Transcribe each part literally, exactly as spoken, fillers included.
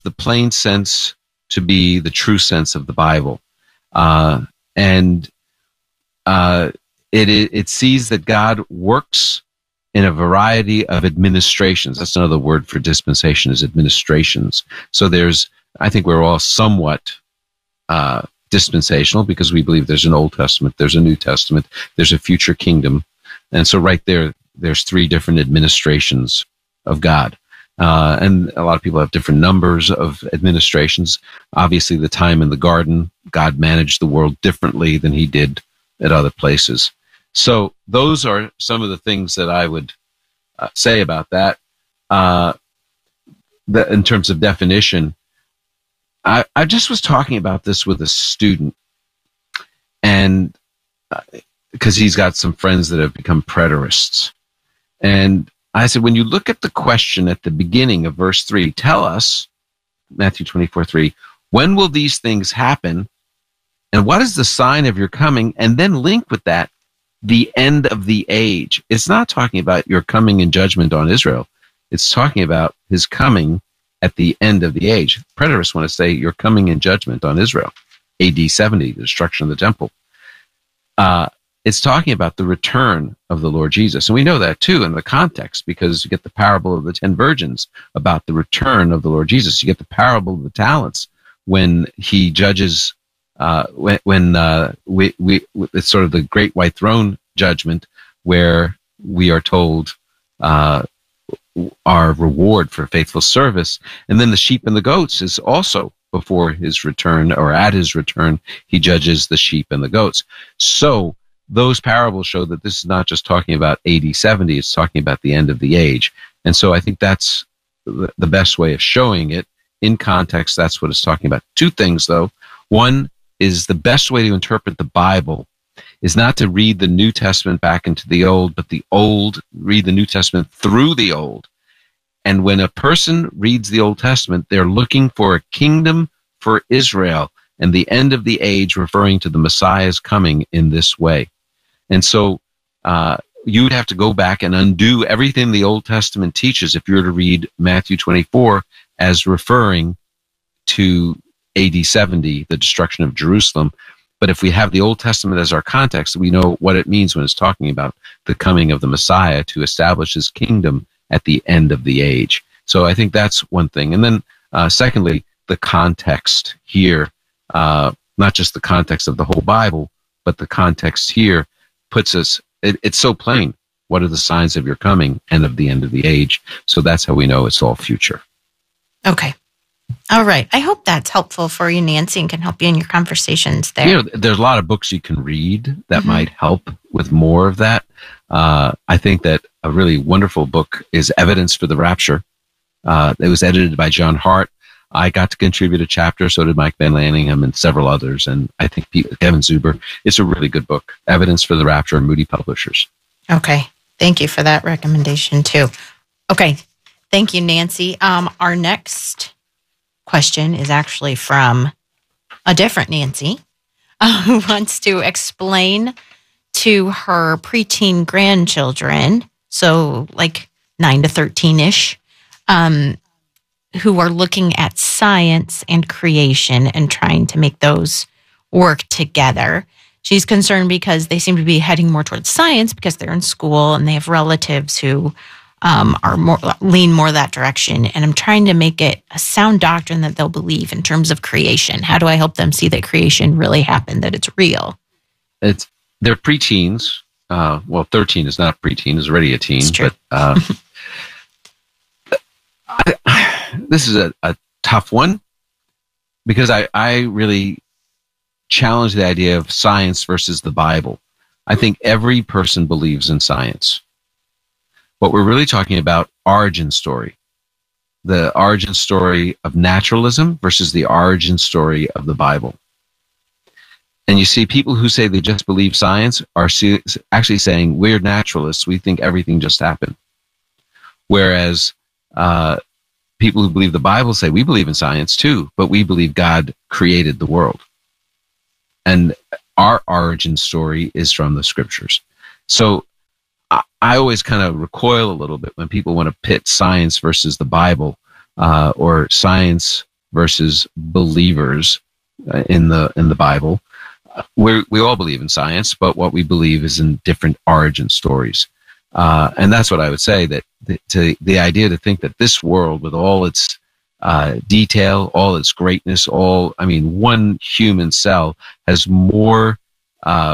the plain sense to be the true sense of the Bible. Uh, and uh, it, it sees that God works in a variety of administrations. That's another word for dispensation, is administrations. So there's, I think we're all somewhat uh, dispensational because we believe there's an Old Testament, there's a New Testament, there's a future kingdom. And so right there, there's three different administrations of God. Uh, and a lot of people have different numbers of administrations. Obviously, the time in the garden, God managed the world differently than he did at other places. So those are some of the things that I would uh, say about that. Uh, the, in terms of definition, I, I just was talking about this with a student, and because uh, he's got some friends that have become preterists. And I said, when you look at the question at the beginning of verse three, tell us, Matthew twenty-four three, when will these things happen? And what is the sign of your coming? And then link with that the end of the age. It's not talking about your coming in judgment on Israel. It's talking about his coming at the end of the age. Preterists want to say you're coming in judgment on Israel, A D seventy, the destruction of the temple. Uh, it's talking about the return of the Lord Jesus. And we know that too in the context, because you get the parable of the ten virgins about the return of the Lord Jesus. You get the parable of the talents when he judges, uh, when, when uh, we, we, it's sort of the great white throne judgment where we are told uh, our reward for faithful service. And then the sheep and the goats is also before his return, or at his return, he judges the sheep and the goats. So those parables show that this is not just talking about A D seventy, it's talking about the end of the age. And so I think that's the best way of showing it. In context, that's what it's talking about. Two things, though. One is the best way to interpret the Bible is not to read the New Testament back into the Old, but the Old, read the New Testament through the Old. And when a person reads the Old Testament, they're looking for a kingdom for Israel and the end of the age, referring to the Messiah's coming in this way. And so uh, you would have to go back and undo everything the Old Testament teaches if you were to read Matthew twenty-four as referring to A D seventy, the destruction of Jerusalem. But if we have the Old Testament as our context, we know what it means when it's talking about the coming of the Messiah to establish his kingdom at the end of the age. So I think that's one thing. And then uh, secondly, the context here, uh, not just the context of the whole Bible, but the context here puts us, it, it's so plain. What are the signs of your coming and of the end of the age? So that's how we know it's all future. Okay. All right. I hope that's helpful for you, Nancy, and can help you in your conversations there. You know, there's a lot of books you can read that Mm-hmm. might help with more of that. Uh, I think that a really wonderful book is Evidence for the Rapture. Uh, it was edited by John Hart. I got to contribute a chapter, so did Mike Van Lanningham and several others, and I think Kevin Zuber. It's a really good book, Evidence for the Rapture, Moody Publishers. Okay. Thank you for that recommendation, too. Okay. Thank you, Nancy. Um, our next question is actually from a different Nancy uh, who wants to explain to her preteen grandchildren, so like nine to thirteen-ish, um, who are looking at science and creation and trying to make those work together. She's concerned because they seem to be heading more towards science because they're in school and they have relatives who um, are more lean more that direction. And I'm trying to make it a sound doctrine that they'll believe in terms of creation. How do I help them see that creation really happened, that it's real? It's they're preteens. Uh, well, thirteen is not preteen; is already a teen. It's true. But uh, I, I, this is a, a tough one because I, I really challenge the idea of science versus the Bible. I think every person believes in science. What we're really talking about, origin story. The origin story of naturalism versus the origin story of the Bible. And you see people who say they just believe science are actually saying, we're naturalists, we think everything just happened. Whereas uh, people who believe the Bible say, we believe in science too, but we believe God created the world. And our origin story is from the scriptures. So I, I always kind of recoil a little bit when people want to pit science versus the Bible, uh, or science versus believers uh, in the in the Bible. We we all believe in science, but what we believe is in different origin stories, uh, and that's what I would say. That the, to the idea to think that this world, with all its uh, detail, all its greatness, all I mean, one human cell has more uh,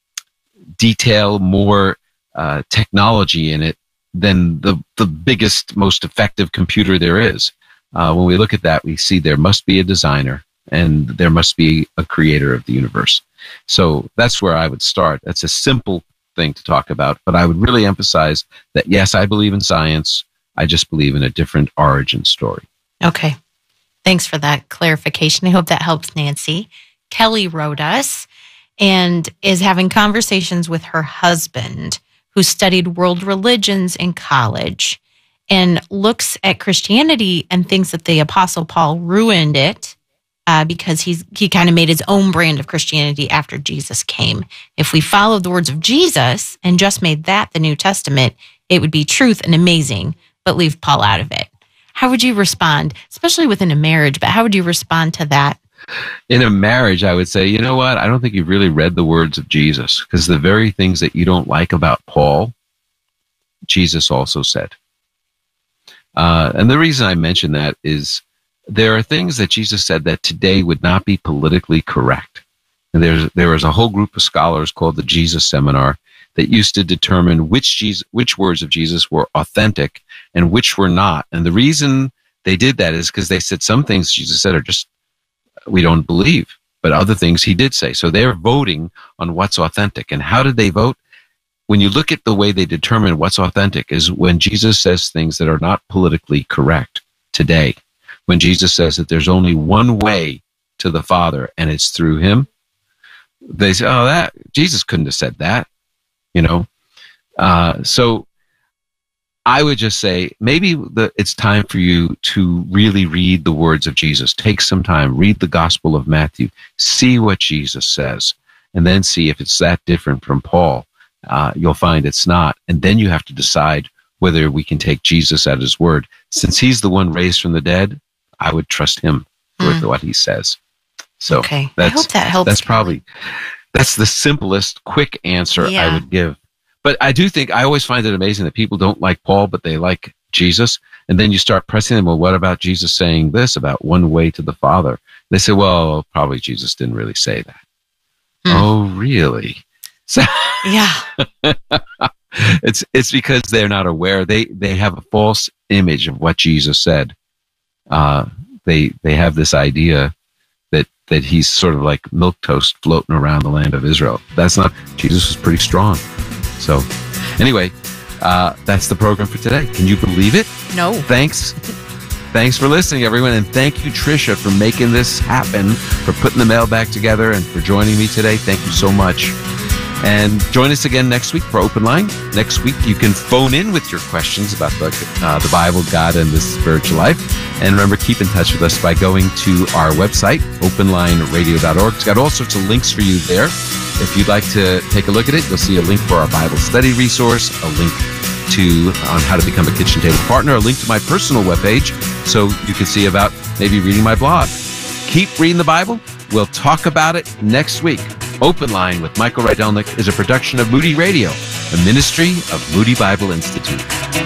detail, more uh, technology in it than the the biggest, most effective computer there is. Uh, when we look at that, we see there must be a designer. And there must be a creator of the universe. So that's where I would start. That's a simple thing to talk about, but I would really emphasize that, yes, I believe in science. I just believe in a different origin story. Okay. Thanks for that clarification. I hope that helps Nancy. Kelly wrote us and is having conversations with her husband, who studied world religions in college and looks at Christianity and thinks that the Apostle Paul ruined it. Uh, because he's he kind of made his own brand of Christianity after Jesus came. If we followed the words of Jesus and just made that the New Testament, it would be truth and amazing, but leave Paul out of it. How would you respond, especially within a marriage, but how would you respond to that? In a marriage, I would say, you know what? I don't think you've really read the words of Jesus, because the very things that you don't like about Paul, Jesus also said. Uh, and the reason I mention that is, there are things that Jesus said that today would not be politically correct. And there's, there was a whole group of scholars called the Jesus Seminar that used to determine which Jesus, which words of Jesus were authentic and which were not. And the reason they did that is because they said some things Jesus said are just, we don't believe, but other things he did say. So they're voting on what's authentic. And how did they vote? When you look at the way they determine what's authentic is when Jesus says things that are not politically correct today. When Jesus says that there's only one way to the Father and it's through him, they say, oh, that Jesus couldn't have said that, you know? Uh, so I would just say maybe the, it's time for you to really read the words of Jesus. Take some time, read the Gospel of Matthew, see what Jesus says, and then see if it's that different from Paul. Uh, you'll find it's not. And then you have to decide whether we can take Jesus at his word. Since he's the one raised from the dead, I would trust him with mm. what he says. So okay. that's, I hope that helps. That's probably, that's the simplest, quick answer yeah. I would give. But I do think, I always find it amazing that people don't like Paul, but they like Jesus. And then you start pressing them, well, what about Jesus saying this about one way to the Father? They say, well, probably Jesus didn't really say that. Mm. Oh, really? So yeah. it's, it's because they're not aware. They, they have a false image of what Jesus said. Uh, they they have this idea that that he's sort of like milquetoast floating around the land of Israel. That's not. Jesus was pretty strong. So, anyway, uh, that's the program for today. Can you believe it? No. Thanks. Thanks for listening, everyone, and thank you, Tricia, for making this happen, for putting the mail back together, and for joining me today. Thank you so much. And join us again next week for Open Line. Next week, you can phone in with your questions about the, uh, the Bible, God, and the spiritual life. And remember, keep in touch with us by going to our website, open line radio dot org. It's got all sorts of links for you there. If you'd like to take a look at it, you'll see a link for our Bible study resource, a link to on how to become a kitchen table partner, a link to my personal webpage, so you can see about maybe reading my blog. Keep reading the Bible. We'll talk about it next week. Open Line with Michael Rydelnik is a production of Moody Radio, a ministry of Moody Bible Institute.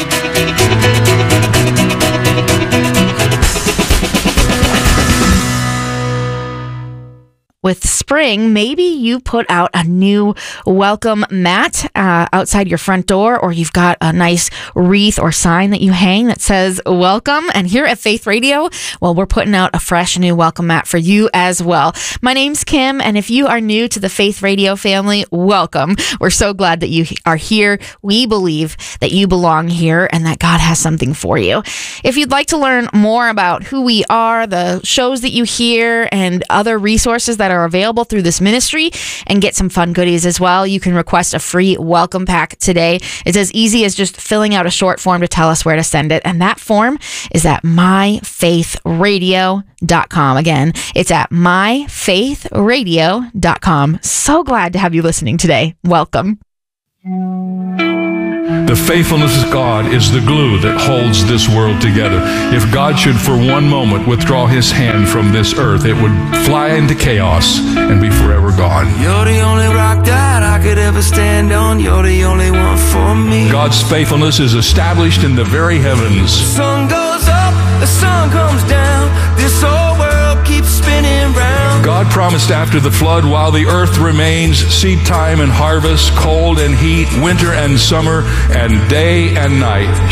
With spring, maybe you put out a new welcome mat uh, outside your front door, or you've got a nice wreath or sign that you hang that says welcome. And here at Faith Radio, well, we're putting out a fresh new welcome mat for you as well. My name's Kim, and if you are new to the Faith Radio family, welcome. We're so glad that you are here. We believe that you belong here and that God has something for you. If you'd like to learn more about who we are, the shows that you hear, and other resources that are available through this ministry, and get some fun goodies as well, you can request a free welcome pack today. It's as easy as just filling out a short form to tell us where to send it, and that form is at my faith radio dot com. Again, it's at my faith radio dot com. So glad to have you listening today. Welcome. The The faithfulness of God is the glue that holds this world together. If God should for one moment withdraw his hand from this earth, it would fly into chaos and be forever gone. You're the only rock that I could ever stand on. You're the only one for me. God's faithfulness is established in the very heavens. The sun goes up, the sun comes down. This whole world keeps spinning round. God promised after the flood, while the earth remains, seed time and harvest, cold and heat, winter and summer, and day and night